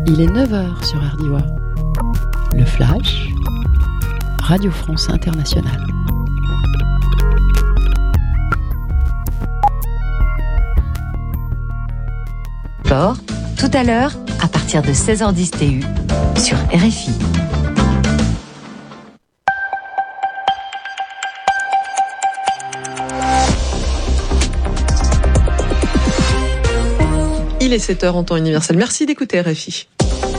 Il est 9h sur RDIWA. Le Flash, Radio France Internationale. Sport, tout à l'heure, à partir de 16h10 TU, sur RFI. Il est 7h en temps universel. Merci d'écouter RFI.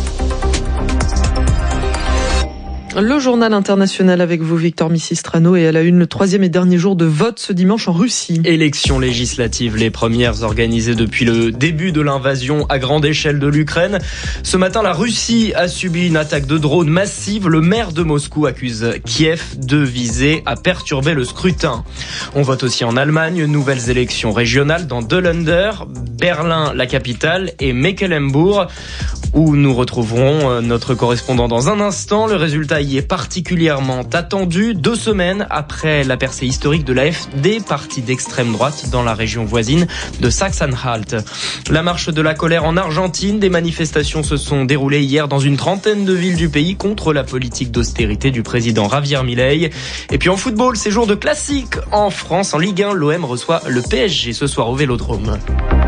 Le journal international avec vous, Victor Missistrano, et à la une, le 3e et dernier jour de vote ce dimanche en Russie. Élections législatives, les premières organisées depuis le début de l'invasion à grande échelle de l'Ukraine. Ce matin, la Russie a subi une attaque de drone massive. Le maire de Moscou accuse Kiev de viser à perturber le scrutin. On vote aussi en Allemagne, nouvelles élections régionales dans deux Länder, Berlin, la capitale, et Mecklembourg, où nous retrouverons notre correspondant dans un instant. Le résultat y est particulièrement attendu, 2 semaines après la percée historique de l'AfD, parti d'extrême droite dans la région voisine de Sachsen-Anhalt. La marche de la colère en Argentine, des manifestations se sont déroulées hier dans une trentaine de villes du pays contre la politique d'austérité du président Javier Milei. Et puis en football, c'est jour de classique en France. En Ligue 1, l'OM reçoit le PSG ce soir au Vélodrome.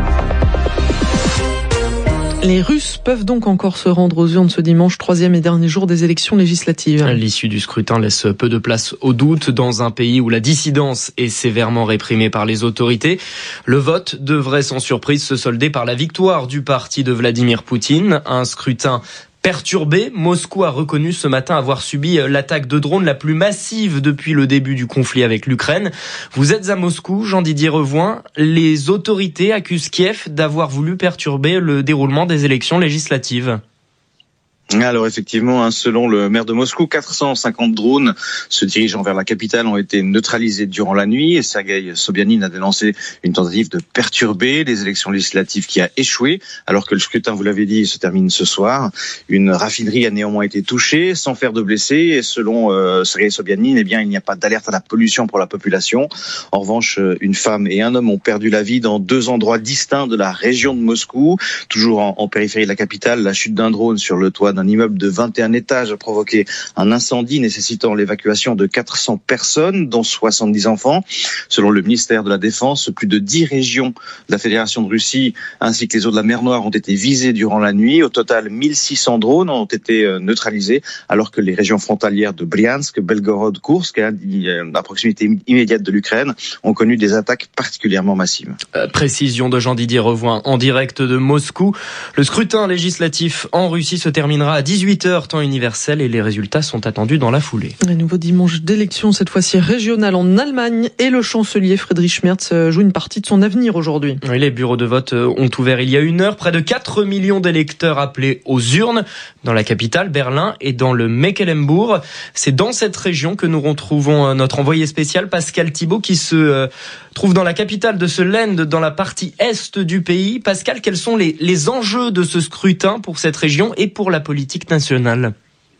Les Russes peuvent donc encore se rendre aux urnes ce dimanche, 3e et dernier jour des élections législatives. L'issue du scrutin laisse peu de place au doute dans un pays où la dissidence est sévèrement réprimée par les autorités. Le vote devrait sans surprise se solder par la victoire du parti de Vladimir Poutine. Un scrutin perturbé, Moscou a reconnu ce matin avoir subi l'attaque de drone la plus massive depuis le début du conflit avec l'Ukraine. Vous êtes à Moscou, Jean-Didier Revoin. Les autorités accusent Kiev d'avoir voulu perturber le déroulement des élections législatives. Alors effectivement, selon le maire de Moscou, 450 drones se dirigeant vers la capitale ont été neutralisés durant la nuit et Sergueï Sobyanin a dénoncé une tentative de perturber les élections législatives qui a échoué alors que le scrutin, vous l'avez dit, se termine ce soir. Une raffinerie a néanmoins été touchée sans faire de blessés et selon Sergueï Sobyanin, il n'y a pas d'alerte à la pollution pour la population. En revanche, une femme et un homme ont perdu la vie dans 2 endroits distincts de la région de Moscou. Toujours en périphérie de la capitale, la chute d'un drone sur le toit d'un immeuble de 21 étages a provoqué un incendie nécessitant l'évacuation de 400 personnes, dont 70 enfants. Selon le ministère de la Défense, plus de 10 régions de la Fédération de Russie ainsi que les eaux de la mer Noire ont été visées durant la nuit. Au total, 1600 drones ont été neutralisés, alors que les régions frontalières de Briansk, Belgorod, Koursk, à proximité immédiate de l'Ukraine, ont connu des attaques particulièrement massives. Précision de Jean-Didier Revoin en direct de Moscou. Le scrutin législatif en Russie se terminera à 18h temps universel et les résultats sont attendus dans la foulée. Un nouveau dimanche d'élection, cette fois-ci régionale en Allemagne, et le chancelier Friedrich Merz joue une partie de son avenir aujourd'hui. Oui, les bureaux de vote ont ouvert il y a 1 heure. Près de 4 millions d'électeurs appelés aux urnes dans la capitale, Berlin, et dans le Mecklembourg. C'est dans cette région que nous retrouvons notre envoyé spécial Pascal Thibault qui se trouve dans la capitale de ce Land, dans la partie est du pays. Pascal, quels sont les enjeux de ce scrutin pour cette région et pour la politique nationale?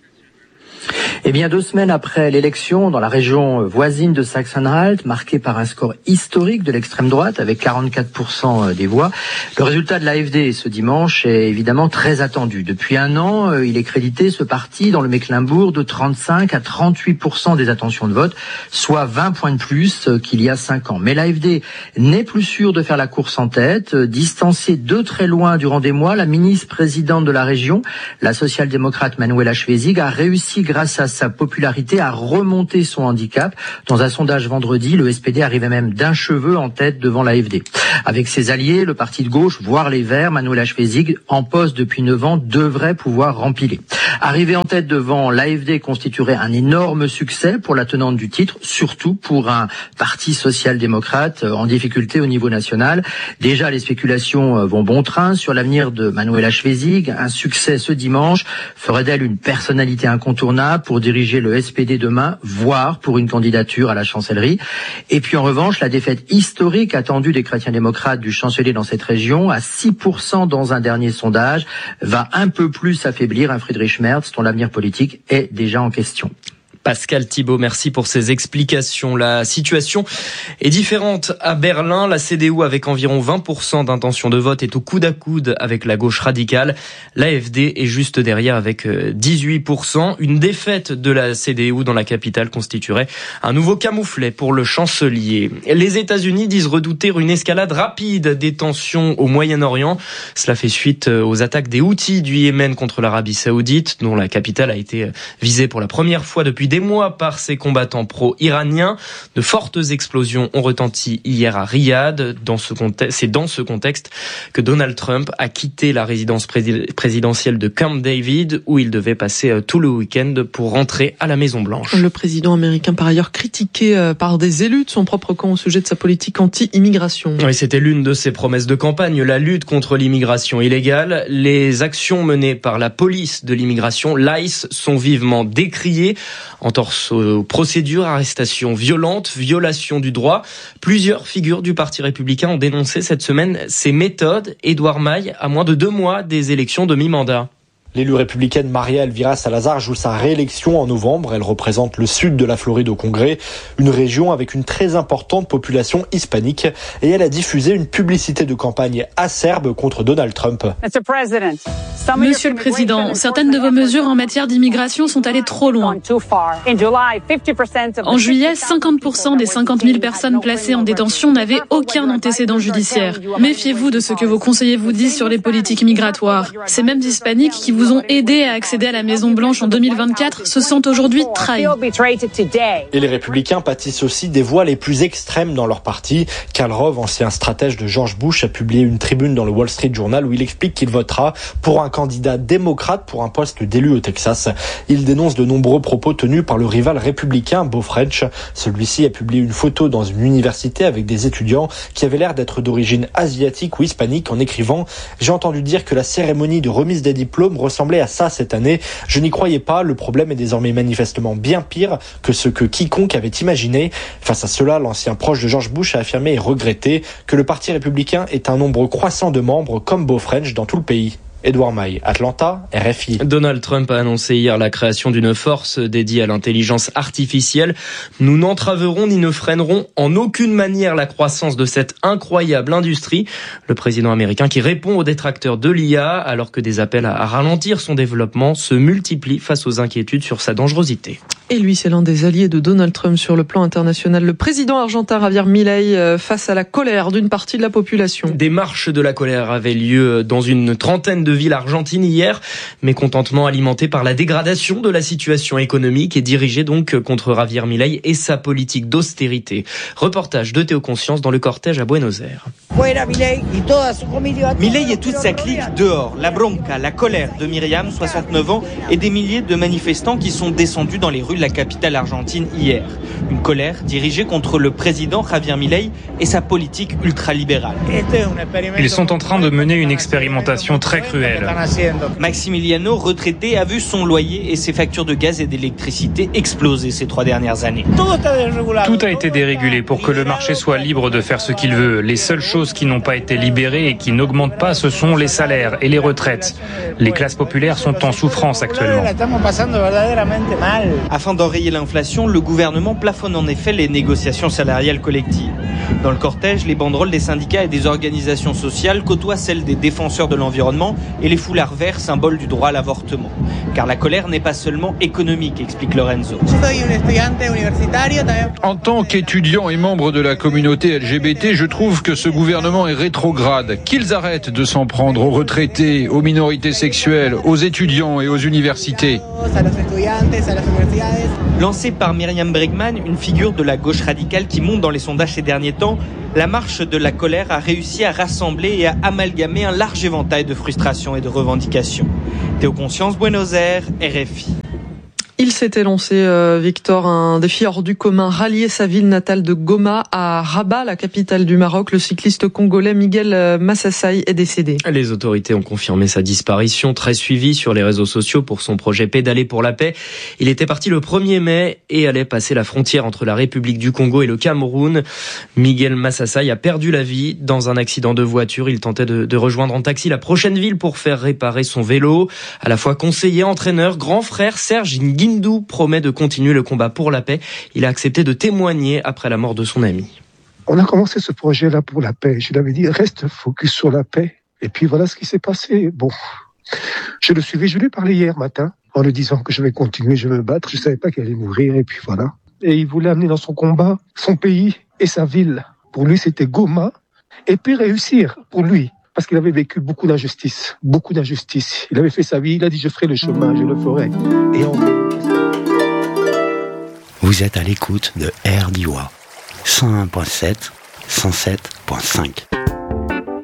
Eh bien, 2 semaines après l'élection dans la région voisine de Sachsen-Anhalt, marquée par un score historique de l'extrême droite avec 44% des voix, le résultat de l'AfD ce dimanche est évidemment très attendu. Depuis 1 an, il est crédité, ce parti, dans le Mecklembourg, de 35 à 38% des intentions de vote, soit 20 points de plus qu'il y a 5 ans. Mais l'AfD n'est plus sûre de faire la course en tête. Distancée de très loin durant des mois, la ministre-présidente de la région, la social-démocrate Manuela Schwesig, a réussi grâce à sa popularité à remonter son handicap. Dans un sondage vendredi, le SPD arrivait même d'un cheveu en tête devant l'AfD. Avec ses alliés, le parti de gauche, voire les Verts, Manuela Schwesig, en poste depuis 9 ans, devrait pouvoir rempiler. Arriver en tête devant l'AfD constituerait un énorme succès pour la tenante du titre, surtout pour un parti social-démocrate en difficulté au niveau national. Déjà, les spéculations vont bon train sur l'avenir de Manuela Schwesig. Un succès ce dimanche ferait d'elle une personnalité incontournable pour diriger le SPD demain, voire pour une candidature à la chancellerie. Et puis en revanche, la défaite historique attendue des chrétiens démocrates du chancelier dans cette région, à 6% dans un dernier sondage, va un peu plus affaiblir un Friedrich Merz dont l'avenir politique est déjà en question. Pascal Thibault, merci pour ces explications. La situation est différente à Berlin. La CDU, avec environ 20% d'intention de vote, est au coude à coude avec la gauche radicale. L'AfD est juste derrière avec 18%. Une défaite de la CDU dans la capitale constituerait un nouveau camouflet pour le chancelier. Les États-Unis disent redouter une escalade rapide des tensions au Moyen-Orient. Cela fait suite aux attaques des Houthis du Yémen contre l'Arabie Saoudite, dont la capitale a été visée pour la première fois depuis des mois par ces combattants pro-iraniens. De fortes explosions ont retenti hier à Riyad. C'est dans ce contexte que Donald Trump a quitté la résidence présidentielle de Camp David, où il devait passer tout le week-end pour rentrer à la Maison-Blanche. Le président américain, par ailleurs, critiqué par des élus de son propre camp au sujet de sa politique anti-immigration. Oui, c'était l'une de ses promesses de campagne, la lutte contre l'immigration illégale. Les actions menées par la police de l'immigration, l'ICE, sont vivement décriées. Entorse aux procédures, arrestations violentes, violation du droit. Plusieurs figures du Parti républicain ont dénoncé cette semaine ces méthodes. Édouard Maille, à moins de 2 mois des élections de mi-mandat. L'élu républicaine Maria Elvira Salazar joue sa réélection en novembre. Elle représente le sud de la Floride au Congrès, une région avec une très importante population hispanique. Et elle a diffusé une publicité de campagne acerbe contre Donald Trump. Monsieur le Président, certaines de vos mesures en matière d'immigration sont allées trop loin. En juillet, 50% des 50 000 personnes placées en détention n'avaient aucun antécédent judiciaire. Méfiez-vous de ce que vos conseillers vous disent sur les politiques migratoires. Ces mêmes hispaniques qui vous ont aidé à accéder à la Maison-Blanche en 2024 se sentent aujourd'hui trahis. Et les républicains pâtissent aussi des voix les plus extrêmes dans leur parti. Karl Rove, ancien stratège de George Bush, a publié une tribune dans le Wall Street Journal où il explique qu'il votera pour un candidat démocrate pour un poste d'élu au Texas. Il dénonce de nombreux propos tenus par le rival républicain Beau French. Celui-ci a publié une photo dans une université avec des étudiants qui avaient l'air d'être d'origine asiatique ou hispanique en écrivant « J'ai entendu dire que la cérémonie de remise des diplômes ressemblait à ça cette année. Je n'y croyais pas. Le problème est désormais manifestement bien pire que ce que quiconque avait imaginé. » Face à cela, l'ancien proche de George Bush a affirmé et regretté que le Parti républicain ait un nombre croissant de membres comme Beau French dans tout le pays. Édouard Maille, Atlanta, RFI. Donald Trump a annoncé hier la création d'une force dédiée à l'intelligence artificielle. Nous n'entraverons ni ne freinerons en aucune manière la croissance de cette incroyable industrie. Le président américain qui répond aux détracteurs de l'IA alors que des appels à ralentir son développement se multiplient face aux inquiétudes sur sa dangerosité. Et lui, c'est l'un des alliés de Donald Trump sur le plan international. Le président argentin Javier Milei face à la colère d'une partie de la population. Des marches de la colère avaient lieu dans une trentaine de villes argentines hier. Mécontentement alimenté par la dégradation de la situation économique et dirigé donc contre Javier Milei et sa politique d'austérité. Reportage de Théo Conscience dans le cortège à Buenos Aires. Milei et toute sa clique dehors. La bronca, la colère de Myriam, 69 ans, et des milliers de manifestants qui sont descendus dans les rues de la capitale argentine hier. Une colère dirigée contre le président Javier Milei et sa politique ultralibérale. Ils sont en train de mener une expérimentation très cruelle. Maximiliano, retraité, a vu son loyer et ses factures de gaz et d'électricité exploser ces 3 dernières années. Tout a été dérégulé pour que le marché soit libre de faire ce qu'il veut. Les seules choses qui n'ont pas été libérées et qui n'augmentent pas, ce sont les salaires et les retraites. Les classes populaires sont en souffrance actuellement. Afin d'enrayer l'inflation, le gouvernement plafonne en effet les négociations salariales collectives. Dans le cortège, les banderoles des syndicats et des organisations sociales côtoient celles des défenseurs de l'environnement et les foulards verts, symboles du droit à l'avortement. Car la colère n'est pas seulement économique, explique Lorenzo. En tant qu'étudiant et membre de la communauté LGBT, je trouve que ce gouvernement est rétrograde. Qu'ils arrêtent de s'en prendre aux retraités, aux minorités sexuelles, aux étudiants et aux universités. Lancée par Myriam Bregman, une figure de la gauche radicale qui monte dans les sondages ces derniers temps, la marche de la colère a réussi à rassembler et à amalgamer un large éventail de frustrations et de revendications. Théo Conscience, Buenos Aires, RFI. Il s'était lancé, Victor, un défi hors du commun, rallier sa ville natale de Goma à Rabat, la capitale du Maroc. Le cycliste congolais Miguel Massassai est décédé. Les autorités ont confirmé sa disparition, très suivie sur les réseaux sociaux pour son projet Pédaler pour la paix. Il était parti le 1er mai et allait passer la frontière entre la République du Congo et le Cameroun. Miguel Massassai a perdu la vie dans un accident de voiture. Il tentait de rejoindre en taxi la prochaine ville pour faire réparer son vélo. À la fois conseiller, entraîneur, grand frère, Serge Nguinda Hindou promet de continuer le combat pour la paix. Il a accepté de témoigner après la mort de son ami. On a commencé ce projet-là pour la paix. Je lui avais dit, reste focus sur la paix. Et puis voilà ce qui s'est passé. Bon, je le suivais, je lui ai parlé hier matin en lui disant que je vais continuer, je vais me battre. Je savais pas qu'il allait mourir et puis voilà. Et il voulait amener dans son combat son pays et sa ville. Pour lui, c'était Goma. Et puis réussir pour lui. Parce qu'il avait vécu beaucoup d'injustices. Beaucoup d'injustices. Il avait fait sa vie, il a dit, je ferai le chemin, je le ferai. Et Vous êtes à l'écoute de RDI 101.7, 107.5.